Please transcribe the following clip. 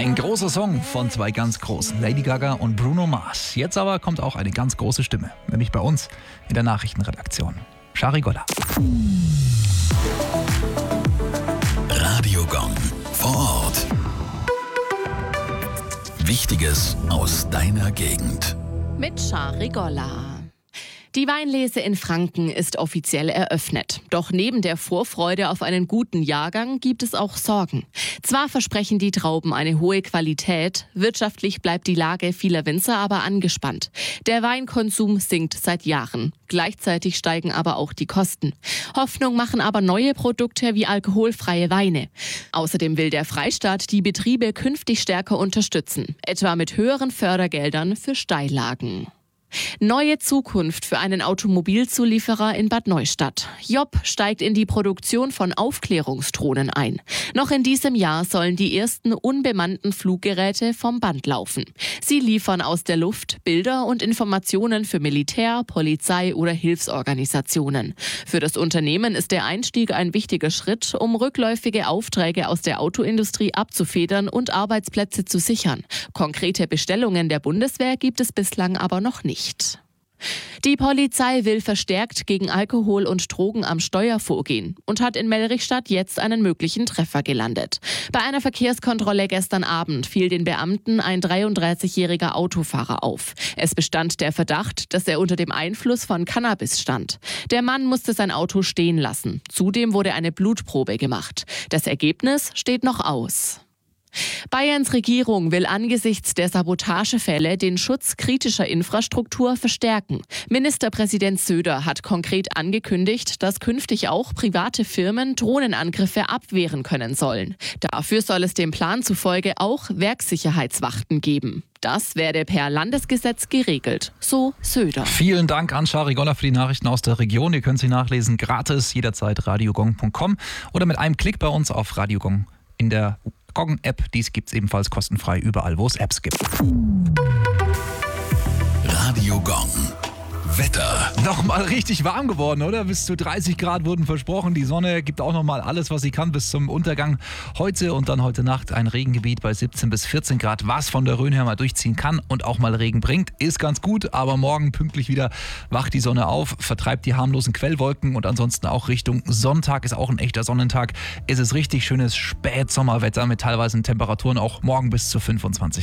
Ein großer Song von zwei ganz großen, Lady Gaga und Bruno Mars. Jetzt aber kommt auch eine ganz große Stimme, nämlich bei uns in der Nachrichtenredaktion. Shari Golla. Radio Gong vor Ort. Wichtiges aus deiner Gegend. Mit Shari Golla. Die Weinlese in Franken ist offiziell eröffnet. Doch neben der Vorfreude auf einen guten Jahrgang gibt es auch Sorgen. Zwar versprechen die Trauben eine hohe Qualität, wirtschaftlich bleibt die Lage vieler Winzer aber angespannt. Der Weinkonsum sinkt seit Jahren. Gleichzeitig steigen aber auch die Kosten. Hoffnung machen aber neue Produkte wie alkoholfreie Weine. Außerdem will der Freistaat die Betriebe künftig stärker unterstützen, etwa mit höheren Fördergeldern für Steillagen. Neue Zukunft für einen Automobilzulieferer in Bad Neustadt. Job steigt in die Produktion von Aufklärungsdrohnen ein. Noch in diesem Jahr sollen die ersten unbemannten Fluggeräte vom Band laufen. Sie liefern aus der Luft Bilder und Informationen für Militär, Polizei oder Hilfsorganisationen. Für das Unternehmen ist der Einstieg ein wichtiger Schritt, um rückläufige Aufträge aus der Autoindustrie abzufedern und Arbeitsplätze zu sichern. Konkrete Bestellungen der Bundeswehr gibt es bislang aber noch nicht. Die Polizei will verstärkt gegen Alkohol und Drogen am Steuer vorgehen und hat in Mellrichstadt jetzt einen möglichen Treffer gelandet. Bei einer Verkehrskontrolle gestern Abend fiel den Beamten ein 33-jähriger Autofahrer auf. Es bestand der Verdacht, dass er unter dem Einfluss von Cannabis stand. Der Mann musste sein Auto stehen lassen. Zudem wurde eine Blutprobe gemacht. Das Ergebnis steht noch aus. Bayerns Regierung will angesichts der Sabotagefälle den Schutz kritischer Infrastruktur verstärken. Ministerpräsident Söder hat konkret angekündigt, dass künftig auch private Firmen Drohnenangriffe abwehren können sollen. Dafür soll es dem Plan zufolge auch Werkssicherheitswachten geben. Das werde per Landesgesetz geregelt, so Söder. Vielen Dank an Shari Golla für die Nachrichten aus der Region. Ihr könnt sie nachlesen, gratis, jederzeit radiogong.com oder mit einem Klick bei uns auf Radio Gong in der Gong-App. Dies gibt es ebenfalls kostenfrei überall, wo es Apps gibt. Radio Gong. Wetter. Nochmal richtig warm geworden, oder? Bis zu 30 Grad wurden versprochen. Die Sonne gibt auch nochmal alles, was sie kann, bis zum Untergang. Heute und dann heute Nacht ein Regengebiet bei 17 bis 14 Grad, was von der Rhön her mal durchziehen kann und auch mal Regen bringt. Ist ganz gut, aber morgen pünktlich wieder wacht die Sonne auf, vertreibt die harmlosen Quellwolken und ansonsten auch Richtung Sonntag ist auch ein echter Sonnentag. Es ist richtig schönes Spätsommerwetter mit teilweise Temperaturen auch morgen bis zu 25